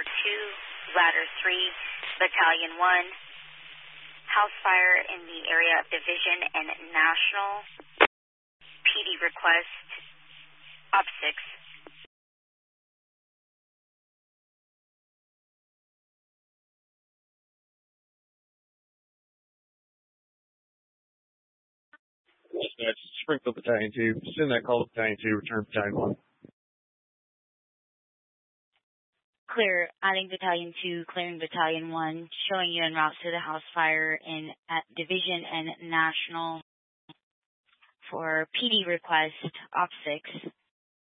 2, Ladder 3, Battalion 1. House fire in the area of Division and National. PD request, Op 6. Dispatch, Springfield Battalion 2. Send that call to Battalion 2. Return Battalion 1. Clear, adding Battalion 2, clearing Battalion 1, showing you en route to the house fire at Division and National for PD request, Op 6.